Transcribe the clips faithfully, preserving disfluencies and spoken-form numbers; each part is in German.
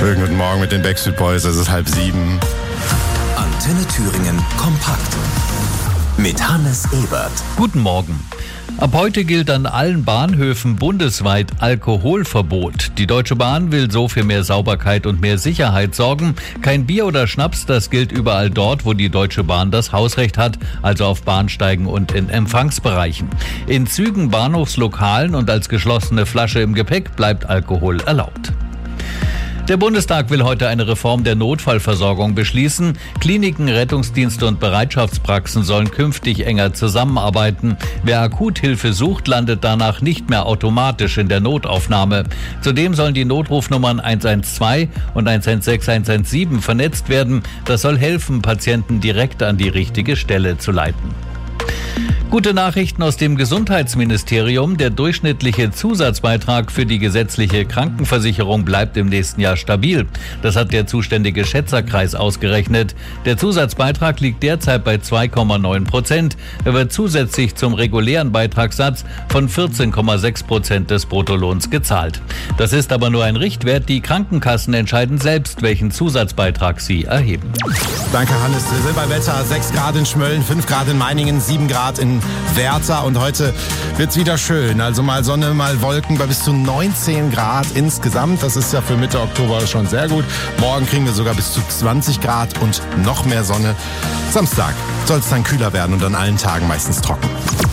Schönen guten Morgen mit den Backstreet Boys, es ist halb sieben. Antenne Thüringen kompakt mit Hannes Ebert. Guten Morgen. Ab heute gilt an allen Bahnhöfen bundesweit Alkoholverbot. Die Deutsche Bahn will so für mehr Sauberkeit und mehr Sicherheit sorgen. Kein Bier oder Schnaps, das gilt überall dort, wo die Deutsche Bahn das Hausrecht hat, also auf Bahnsteigen und in Empfangsbereichen. In Zügen, Bahnhofslokalen und als geschlossene Flasche im Gepäck bleibt Alkohol erlaubt. Der Bundestag will heute eine Reform der Notfallversorgung beschließen. Kliniken, Rettungsdienste und Bereitschaftspraxen sollen künftig enger zusammenarbeiten. Wer Akuthilfe sucht, landet danach nicht mehr automatisch in der Notaufnahme. Zudem sollen die Notrufnummern eins eins zwei und eins eins sechs eins eins sieben vernetzt werden. Das soll helfen, Patienten direkt an die richtige Stelle zu leiten. Gute Nachrichten aus dem Gesundheitsministerium. Der durchschnittliche Zusatzbeitrag für die gesetzliche Krankenversicherung bleibt im nächsten Jahr stabil. Das hat der zuständige Schätzerkreis ausgerechnet. Der Zusatzbeitrag liegt derzeit bei zwei Komma neun Prozent. Er wird zusätzlich zum regulären Beitragssatz von vierzehn Komma sechs Prozent des Bruttolohns gezahlt. Das ist aber nur ein Richtwert. Die Krankenkassen entscheiden selbst, welchen Zusatzbeitrag sie erheben. Danke, Hannes. Wir sind bei Wetter. sechs Grad in Schmölln, fünf Grad in Meiningen, sieben Grad in Werther. Und heute wird's wieder schön. Also mal Sonne, mal Wolken bei bis zu neunzehn Grad insgesamt. Das ist ja für Mitte Oktober schon sehr gut. Morgen kriegen wir sogar bis zu zwanzig Grad und noch mehr Sonne. Samstag soll es dann kühler werden und an allen Tagen meistens trocken.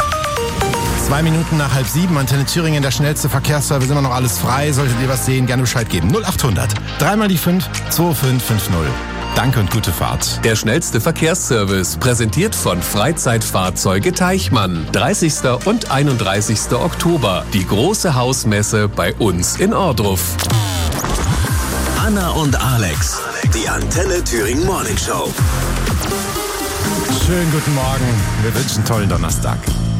Zwei Minuten nach halb sieben, Antenne Thüringen, der schnellste Verkehrsservice, immer noch alles frei. Solltet ihr was sehen, gerne Bescheid geben. null achthundert, dreimal die fünf, zwei fünf fünf null. Danke und gute Fahrt. Der schnellste Verkehrsservice, präsentiert von Freizeitfahrzeuge Teichmann. dreißigster und einunddreißigster Oktober. Die große Hausmesse bei uns in Ohrdruf. Anna und Alex, die Antenne Thüringen Morning Show. Schönen guten Morgen. Wir wünschen einen tollen Donnerstag.